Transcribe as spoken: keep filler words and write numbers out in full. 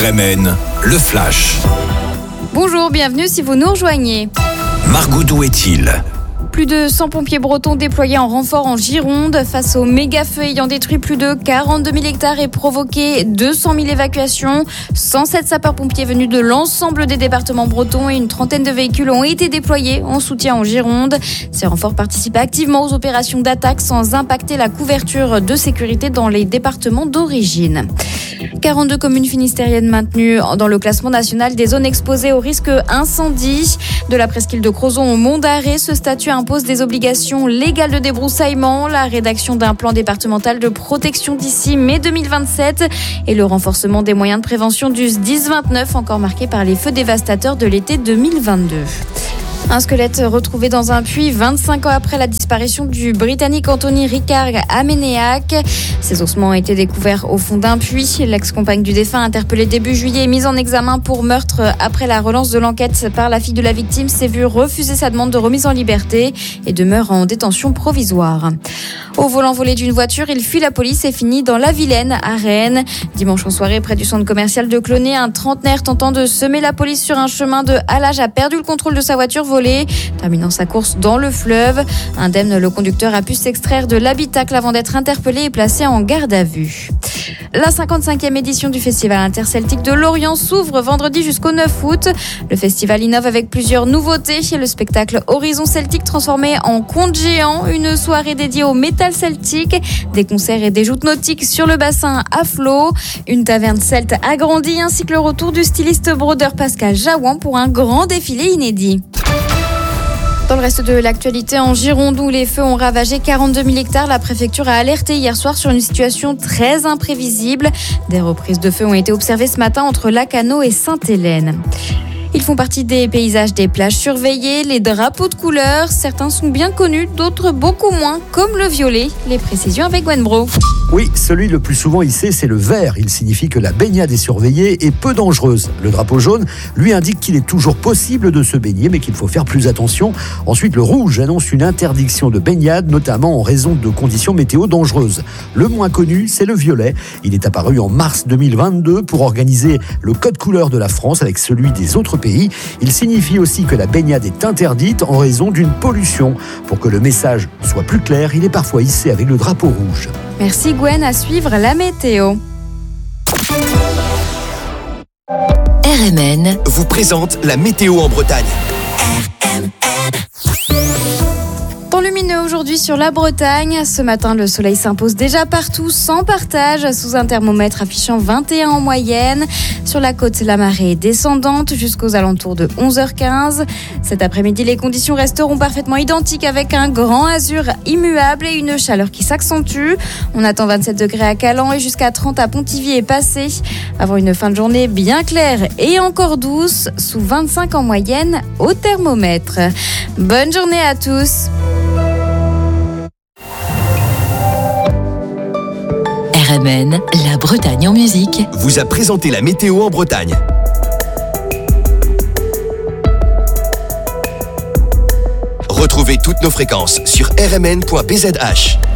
R M N, le Flash. Bonjour, bienvenue si vous nous rejoignez. Margot, d'où est-il ? Plus de cent pompiers bretons déployés en renfort en Gironde face au méga-feu ayant détruit plus de quarante-deux mille hectares et provoqué deux cent mille évacuations. cent sept sapeurs-pompiers venus de l'ensemble des départements bretons et une trentaine de véhicules ont été déployés en soutien en Gironde. Ces renforts participent activement aux opérations d'attaque sans impacter la couverture de sécurité dans les départements d'origine. quarante-deux communes finistériennes maintenues dans le classement national des zones exposées au risque incendie. De la presqu'île de Crozon au Mont d'Arrée, ce statut impose des obligations légales de débroussaillement, la rédaction d'un plan départemental de protection d'ici mai deux mille vingt-sept et le renforcement des moyens de prévention du S dix vingt-neuf, encore marqué par les feux dévastateurs de l'été deux mille vingt-deux. Un squelette retrouvé dans un puits vingt-cinq ans après la disparition du Britannique Anthony Ricard à Ménéac. Ses ossements ont été découverts au fond d'un puits. L'ex-compagne du défunt, interpellée début juillet et mise en examen pour meurtre après la relance de l'enquête par la fille de la victime, s'est vue refuser sa demande de remise en liberté et demeure en détention provisoire. Au volant volé d'une voiture, il fuit la police et finit dans la Vilaine, à Rennes. Dimanche en soirée, près du centre commercial de Clonay, un trentenaire tentant de semer la police sur un chemin de halage a perdu le contrôle de sa voiture volée, terminant sa course dans le fleuve. Indemne, le conducteur a pu s'extraire de l'habitacle avant d'être interpellé et placé en garde à vue. La cinquante-cinquième édition du Festival interceltique de Lorient s'ouvre vendredi jusqu'au neuf août. Le festival innove avec plusieurs nouveautés. Le spectacle Horizon Celtique transformé en conte géant, une soirée dédiée au métal celtique, des concerts et des joutes nautiques sur le bassin à flot, une taverne celte agrandie ainsi que le retour du styliste brodeur Pascal Jaouan pour un grand défilé inédit. Dans le reste de l'actualité, en Gironde où les feux ont ravagé quarante-deux mille hectares, la préfecture a alerté hier soir sur une situation très imprévisible. Des reprises de feux ont été observées ce matin entre Lacanau et Sainte-Hélène. Ils font partie des paysages des plages surveillées, les drapeaux de couleur. Certains sont bien connus, d'autres beaucoup moins, comme le violet. Les précisions avec Gwen Bro. Oui, celui le plus souvent hissé, c'est le vert. Il signifie que la baignade est surveillée et peu dangereuse. Le drapeau jaune, lui, indique qu'il est toujours possible de se baigner, mais qu'il faut faire plus attention. Ensuite, le rouge annonce une interdiction de baignade, notamment en raison de conditions météo dangereuses. Le moins connu, c'est le violet. Il est apparu en mars deux mille vingt-deux pour organiser le code couleur de la France avec celui des autres pays. Il signifie aussi que la baignade est interdite en raison d'une pollution. Pour que le message soit plus clair, il est parfois hissé avec le drapeau rouge. Merci Gwen, à suivre la météo. R M N vous présente la météo en Bretagne. Temps lumineux aujourd'hui sur la Bretagne. Ce matin, le soleil s'impose déjà partout, sans partage, sous un thermomètre affichant vingt et un en moyenne. Sur la côte, la marée est descendante jusqu'aux alentours de onze heures quinze. Cet après-midi, les conditions resteront parfaitement identiques avec un grand azur immuable et une chaleur qui s'accentue. On attend vingt-sept degrés à Calan et jusqu'à trente à Pontivy et Passé. Avant une fin de journée bien claire et encore douce, sous vingt-cinq en moyenne au thermomètre. Bonne journée à tous. R M N, la Bretagne en musique, vous a présenté la météo en Bretagne. Retrouvez toutes nos fréquences sur r m n point b z h.